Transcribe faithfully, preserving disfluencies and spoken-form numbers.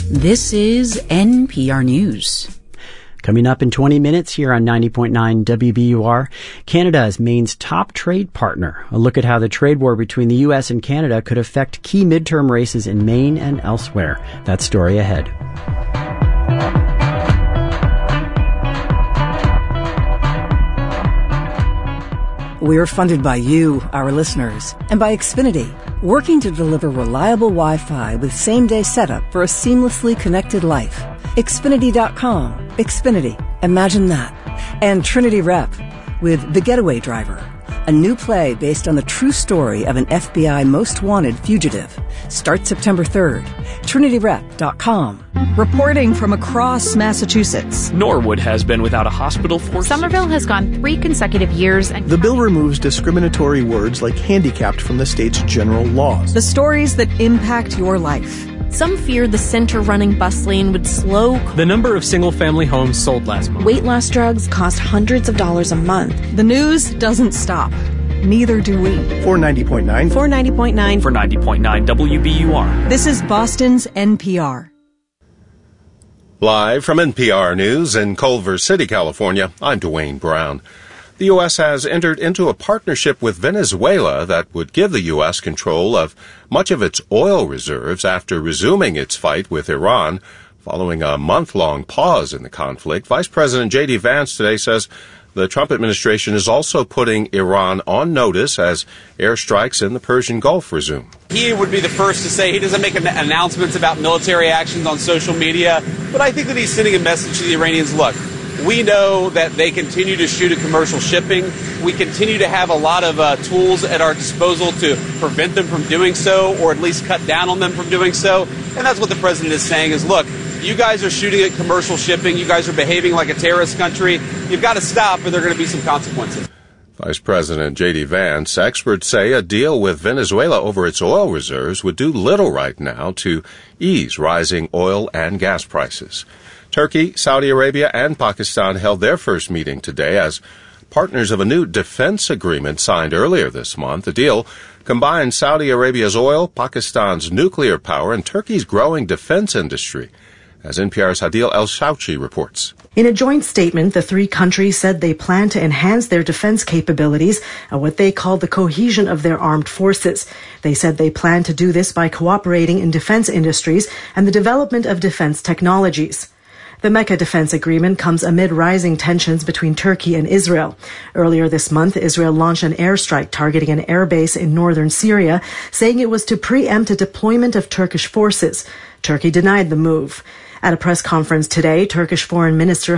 This is N P R News. Coming up in twenty minutes here on ninety point nine W B U R, Canada is Maine's top trade partner. A look at how the trade war between the U S and Canada could affect key midterm races in Maine and elsewhere. That story ahead. We're funded by you, our listeners, and by Xfinity, working to deliver reliable Wi-Fi with same-day setup for a seamlessly connected life. Xfinity dot com. Xfinity. Imagine that. And Trinity Rep with The Getaway Driver, a new play based on the true story of an F B I most wanted fugitive. Starts September third. Trinity Rep dot com. Reporting from across Massachusetts. Norwood has been without a hospital for... Somerville has gone three consecutive years. And the bill removes discriminatory words like handicapped from the state's general laws. The stories that impact your life. Some fear the center-running bus lane would slow... The number of single-family homes sold last month. Weight loss drugs cost hundreds of dollars a month. The news doesn't stop. Neither do we. For ninety point nine. For ninety point nine. For ninety point nine W B U R. This is Boston's N P R. Live from N P R News in Culver City, California, I'm Dwayne Brown. The U S has entered into a partnership with Venezuela that would give the U S control of much of its oil reserves after resuming its fight with Iran. Following a month-long pause in the conflict, Vice President J D Vance today says the Trump administration is also putting Iran on notice as airstrikes in the Persian Gulf resume. He would be the first to say he doesn't make announcements about military actions on social media, but I think that he's sending a message to the Iranians, look, we know that they continue to shoot at commercial shipping. We continue to have a lot of uh, tools at our disposal to prevent them from doing so, or at least cut down on them from doing so. And that's what the president is saying is, look, you guys are shooting at commercial shipping. You guys are behaving like a terrorist country. You've got to stop, or there are going to be some consequences. Vice President J D Vance, experts say a deal with Venezuela over its oil reserves would do little right now to ease rising oil and gas prices. Turkey, Saudi Arabia, and Pakistan held their first meeting today as partners of a new defense agreement signed earlier this month. The deal combines Saudi Arabia's oil, Pakistan's nuclear power, and Turkey's growing defense industry, as N P R's Hadil El-Shouchi reports. In a joint statement, the three countries said they plan to enhance their defense capabilities and what they call the cohesion of their armed forces. They said they plan to do this by cooperating in defense industries and the development of defense technologies. The Mecca Defense Agreement comes amid rising tensions between Turkey and Israel. Earlier this month, Israel launched an airstrike targeting an airbase in northern Syria, saying it was to preempt a deployment of Turkish forces. Turkey denied the move. At a press conference today, Turkish Foreign Minister